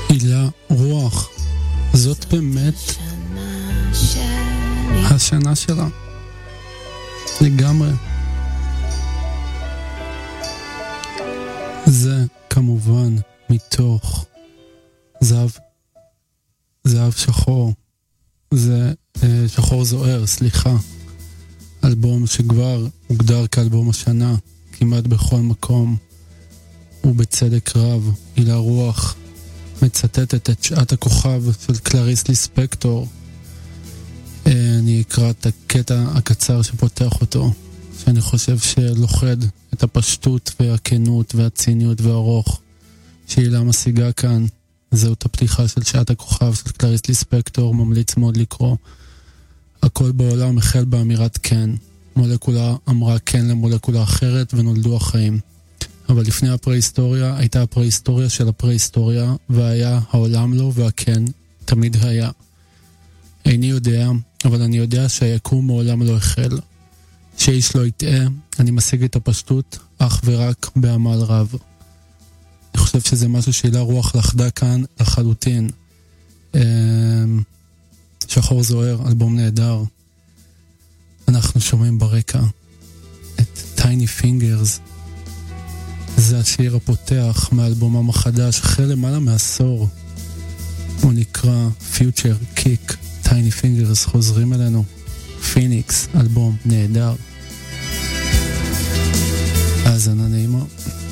הילה רוח, זאת באמת השנה שלה לגמרי. זה כמובן מתוך זהב שחור, זה שחור זוהר, סליחה, אלבום שכבר הוגדר כאלבום השנה כמעט בכל מקום, ובצדק רב. הילה רוח מצטטת את שעת הכוכב של קלריס ליספקטור. אני אקרא את הקטע הקצר שפותח אותו, שאני חושב שלוחד את הפשטות והכנות והציניות והרוך שהילה משיגה כאן. זאת הפתיחה של שעת הכוכב של קלריס ליספקטור, ממליץ מאוד לקרוא. הכל בעולם החל באמירת כן. מולקולה אמרה כן למולקולה אחרת ונולדו החיים. אבל לפני הפרה-היסטוריה הייתה הפרה-היסטוריה של הפרה-היסטוריה, והיה העולם לא, והכן תמיד היה. איני יודע, אבל אני יודע שהיקום מעולם לא החל. שאיש לא יטעה, אני משיג את הפשטות אך ורק בעמל רב. אני חושב שזה משהו שהילה רוח לחדה כאן לחלוטין. שחור זוהר, אלבום נהדר. אנחנו שומעים ברקע את Tiny Fingers. זה השיר הפותח מאלבומם החדש, אחרי למעלה מעשור. הוא נקרא Future Kick. Tiny Fingers חוזרים אלינו. פיניקס, אלבום נהדר. האזנה נעימה.